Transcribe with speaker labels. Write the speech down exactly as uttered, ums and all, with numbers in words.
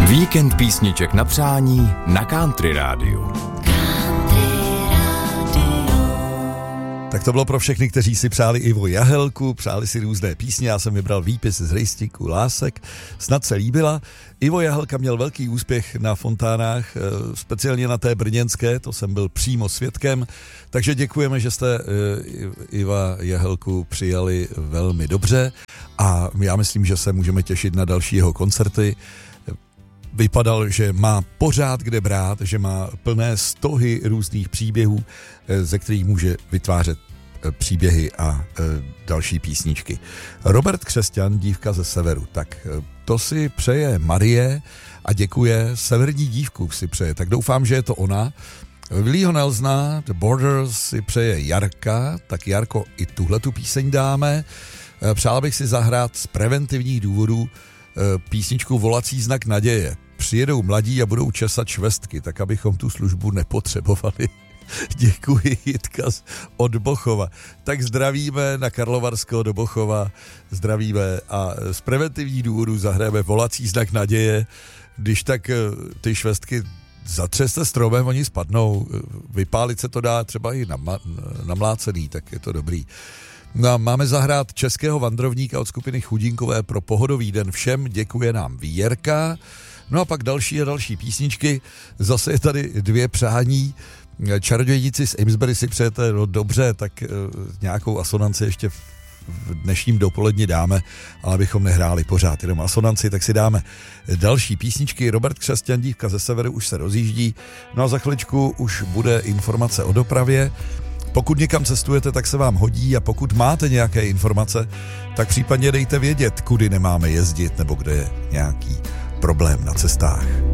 Speaker 1: Víkend písniček na přání na Country Rádiu.
Speaker 2: Tak to bylo pro všechny, kteří si přáli Ivo Jahelku, přáli si různé písně, já jsem vybral výpis z rejstříku Lásek, snad se líbila. Ivo Jahelka měl velký úspěch na fontánách, speciálně na té brněnské, to jsem byl přímo svědkem, takže děkujeme, že jste Iva Jahelku přijali velmi dobře a já myslím, že se můžeme těšit na další jeho koncerty. Vypadal, že má pořád kde brát, že má plné stohy různých příběhů, ze kterých může vytvářet příběhy a další písničky. Robert Křesťan, Dívka ze severu, tak to si přeje Marie a děkuje. Severní dívku si přeje, tak doufám, že je to ona. Willieho Nelsona, The Borders si přeje Jarka, tak Jarko, i tuhletu píseň dáme. Přál bych si zahrát z preventivních důvodů písničku Volací znak naděje. Přijedou mladí a budou česat švestky, tak abychom tu službu nepotřebovali. Děkuji, Jitka od Bochova. Tak zdravíme na Karlovarského do Bochova, zdravíme a z preventivních důvodů zahráme Volací znak naděje. Když tak ty švestky zatřeste stromem, oni spadnou. Vypálit se to dá třeba i namlácený, tak je to dobrý. No a máme zahrát Českého vandrovníka od skupiny Chudinkové pro pohodový den všem, děkuje nám Věrka. No a pak další a další písničky, zase je tady dvě přání. Čarodějnici z Amesbury si přejete, no dobře, tak e, nějakou asonanci ještě v dnešním dopoledni dáme, ale abychom nehráli pořád jenom asonanci, tak si dáme další písničky. Robert Křesťan, Dívka ze severu už se rozjíždí, no a za chviličku už bude informace o dopravě. Pokud někam cestujete, tak se vám hodí a pokud máte nějaké informace, tak případně dejte vědět, kudy nemáme jezdit nebo kde je nějaký problém na cestách.